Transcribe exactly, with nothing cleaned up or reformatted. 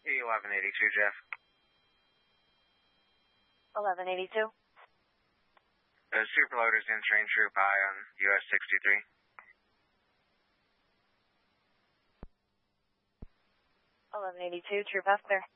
eleven eighty-two, Jeff. eleven eighty-two. The superloader's in train troop high on U S sixty-three. eleven eighty-two, troop F clear.